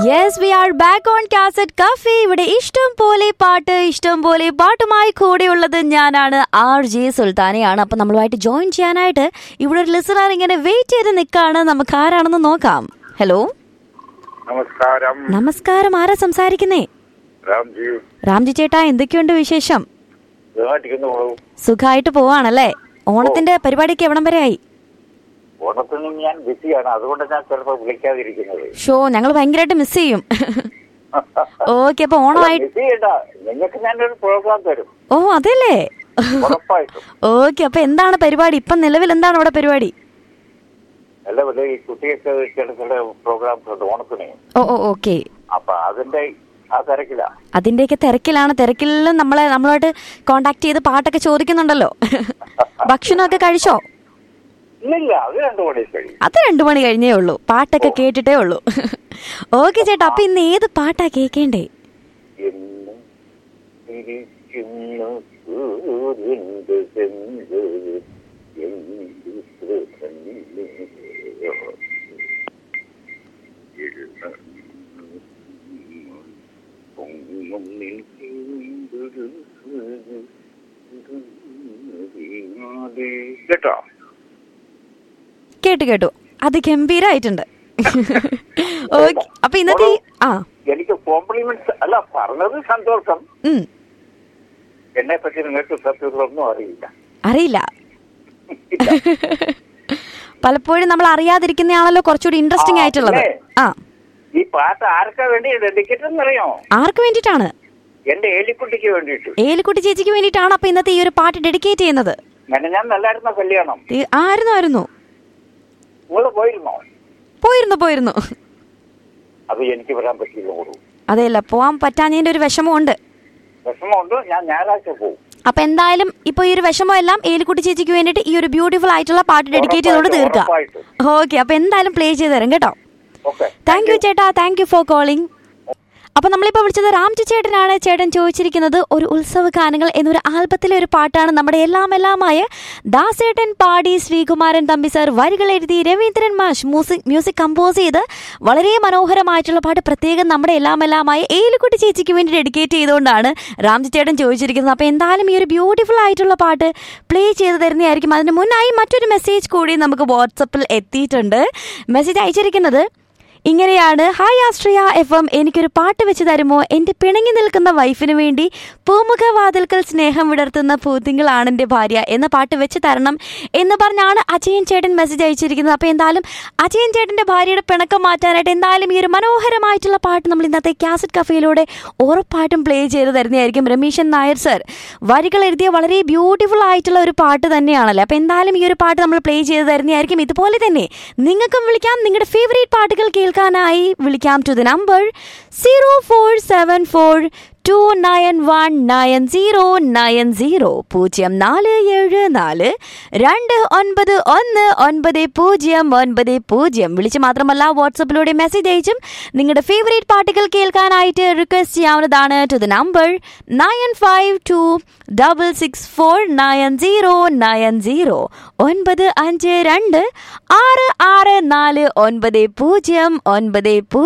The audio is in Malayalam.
Yes we are back on cassette cafe. ഇവിടെ ഇഷ്ടം പോലെ പാട്ടുമായി കൂടെയുള്ളത് ഞാനാണ് RJ സുൽത്താനയാണ്. അപ്പം നമ്മളുമായിട്ട് ജോയിൻ ചെയ്യാനായിട്ട് ഇവിടെ ഒരു ലിസണർ ഇങ്ങനെ വെയിറ്റ് ചെയ്ത് നിൽക്കാണ്. നമുക്ക് ആരാണെന്ന് നോക്കാം. ഹലോ, നമസ്കാരം. ആരാ സംസാരിക്കുന്നേ? രാംജി ചേട്ടാ, എന്തൊക്കെയുണ്ട് വിശേഷം? സുഖമായിട്ട് പോവാണല്ലേ? ഓണത്തിന്റെ പരിപാടിക്ക് എവിടം വരെ ആയി? ഓണത്തിന് ഞാൻ ബിസിയാണ്, അതുകൊണ്ട് ഞാൻ ചിലപ്പോൾ വിളിക്കാതിരിക്കുന്നത്. ഷോ ഞങ്ങൾ ഭയങ്കരമായിട്ട് മിസ് ചെയ്യും. ഓക്കെ, അപ്പൊ ഓണമായിട്ട് നിങ്ങൾക്ക് ഞാനൊരു പ്രോഗ്രാം തരും. ഓ അതല്ലേ? ഓക്കെ, അപ്പൊ എന്താണ് പരിപാടി? ഇപ്പൊ നിലവിൽ എന്താണ് അവിടെ പരിപാടി? അല്ല, ഈ കുട്ടിയൊക്കെ ചില പ്രോഗ്രാംസ് ഉണ്ട് ഓണത്തിന്. ഓക്കെ, അപ്പൊ അതിന്റെ ആ തിരക്കില. അതിന്റെയൊക്കെ തിരക്കിലാണ്. തിരക്കിലും നമ്മളോട്ട് കോണ്ടാക്ട് ചെയ്ത് പാട്ടൊക്കെ ചോദിക്കുന്നുണ്ടല്ലോ. ഭക്ഷണമൊക്കെ കഴിച്ചോ? ഇല്ല, അത് 2 മണി കഴിയും. അത് 2 മണി കഴിഞ്ഞേ ഉള്ളൂ. പാട്ടൊക്കെ കേട്ടിട്ടേ ഉള്ളൂ. ഓക്കെ ചേട്ടാ, അപ്പൊ ഇന്ന് ഏത് പാട്ടാ കേക്കേണ്ടേ? കേട്ടോ? കേട്ടു. അത് ഗംഭീരായിട്ടുണ്ട്. ഓക്കെ, അപ്പൊ ഇന്നത്തെ എനിക്ക് കോംപ്ലിമെന്റ്സ് അല്ല പറഞ്ഞത്. സന്തോഷം. എന്നെ പറ്റി നിങ്ങൾക്ക് സത്യങ്ങളൊന്നും അറിയില്ല. പലപ്പോഴും നമ്മൾ അറിയാതിരിക്കുന്നതാണല്ലോ കുറച്ചുകൂടി ഇൻട്രസ്റ്റിംഗ് ആയിട്ടുള്ളത്. ഈ പാട്ട് ആർക്കാ വേണ്ടി ഡെഡിക്കേറ്റ് എന്നറിയോ? ആർക്ക് വേണ്ടിയിട്ടാണ്? എന്റെ ഏലിക്കുട്ടിക്ക് വേണ്ടിയിട്ട്. ഏലിക്കുട്ടി ചേച്ചിക്ക് വേണ്ടിയിട്ടാണ് അപ്പൊ ഇന്നത്തെ ഈ ഒരു പാട്ട് ഡെഡിക്കേറ്റ് ചെയ്യുന്നത്. ഞാൻ നല്ലായിരുന്ന കല്യാണം ആയിരുന്നു. പോയിരുന്നു. അത് എനിക്ക് വരാൻ പറ്റില്ല. അതെയല്ല, പോവാൻ പറ്റാഞ്ഞതിന്റെ ഒരു വിഷമമുണ്ട്. ഞാൻ ഞായറാഴ്ച പോകും. അപ്പൊ എന്തായാലും ഇപ്പൊ ഈ ഒരു വിഷമം എല്ലാം ഏലിക്കുട്ടി ചേച്ചിക്ക് വേണ്ടിട്ട് ഈ ഒരു ബ്യൂട്ടിഫുൾ ആയിട്ടുള്ള പാട്ട് ഡെഡിക്കേറ്റ് ചെയ്തുകൊണ്ട് തീർക്കാം. ഓക്കെ, അപ്പൊ എന്തായാലും പ്ലേ ചെയ്ത് തരാം കേട്ടോ. താങ്ക് യു ചേട്ടാ, താങ്ക് യു ഫോർ കോളിംഗ്. അപ്പൊ നമ്മളിപ്പോ വിളിച്ചത് രാംജി ചേട്ടനാണ്. ചേട്ടൻ ചോദിച്ചിരിക്കുന്നത് ഒരു ഉത്സവ ഗാനങ്ങൾ എന്നൊരു ആൽബത്തിലെ ഒരു പാട്ടാണ്. നമ്മുടെ എല്ലാമായ ദാസേട്ടൻ പാടി, ശ്രീകുമാരൻ തമ്പി സാർ വരികൾ എഴുതി, രവീന്ദ്രൻ മാഷ് മ്യൂസിക് കമ്പോസ് ചെയ്ത് വളരെ മനോഹരമായിട്ടുള്ള പാട്ട് പ്രത്യേകം നമ്മുടെ എല്ലാമായ ഏലിക്കുട്ടി ചേച്ചിക്ക് വേണ്ടി ഡെഡിക്കേറ്റ് ചെയ്തുകൊണ്ടാണ് രാംജി ചേട്ടൻ ചോദിച്ചിരിക്കുന്നത്. അപ്പൊ എന്തായാലും ഈ ഒരു ബ്യൂട്ടിഫുൾ ആയിട്ടുള്ള പാട്ട് പ്ലേ ചെയ്ത് തരുന്നതായിരിക്കും. അതിന് മുന്നായി മറ്റൊരു മെസ്സേജ് കൂടി നമുക്ക് വാട്സപ്പിൽ എത്തിയിട്ടുണ്ട്. മെസ്സേജ് അയച്ചിരിക്കുന്നത് ഇങ്ങനെയാണ്: ഹായ് ആസ്ട്രിയ FM, എനിക്കൊരു പാട്ട് വെച്ച് തരുമോ? എൻ്റെ പിണങ്ങി നിൽക്കുന്ന വൈഫിന് വേണ്ടി പൂമുഖവാതിൽക്കൽ സ്നേഹം വിടർത്തുന്ന പൂത്തിങ്കളാണ് എൻ്റെ ഭാര്യ എന്ന പാട്ട് വെച്ച് തരണം എന്ന് പറഞ്ഞാണ് അജയൻ ചേട്ടൻ മെസ്സേജ് അയച്ചിരിക്കുന്നത്. അപ്പോൾ എന്തായാലും അജയൻ ചേട്ടൻ്റെ ഭാര്യയുടെ പിണക്കം മാറ്റാനായിട്ട് എന്തായാലും ഈ ഒരു മനോഹരമായിട്ടുള്ള പാട്ട് നമ്മൾ ഇന്നത്തെ കാസറ്റ് കഫേയിലൂടെ ഉറപ്പായിട്ടും പ്ലേ ചെയ്ത് തരുന്നതായിരിക്കും. രമേശൻ നായർ സർ വരികൾ എഴുതിയ വളരെ ബ്യൂട്ടിഫുൾ ആയിട്ടുള്ള ഒരു പാട്ട് തന്നെയാണല്ലോ. അപ്പോൾ എന്തായാലും ഈ ഒരു പാട്ട് നമ്മൾ പ്ലേ ചെയ്ത് തരുന്നതായിരിക്കും. ഇതുപോലെ തന്നെ നിങ്ങൾക്കും വിളിക്കാം, നിങ്ങളുടെ ഫേവറേറ്റ് പാട്ടുകൾ കേൾക്കാനായി വിളിക്കാം ടു ദ നമ്പർ 0474 2919090 0474 2919090. വിളിച്ച് മാത്രമല്ല വാട്സപ്പിലൂടെ മെസ്സേജ് അയച്ചും നിങ്ങളുടെ ഫേവറേറ്റ് പാട്ടുകൾ കേൾക്കാനായിട്ട് റിക്വസ്റ്റ് ചെയ്യാവുന്നതാണ് ടു ദ നമ്പർ 9526649090 952 6649090.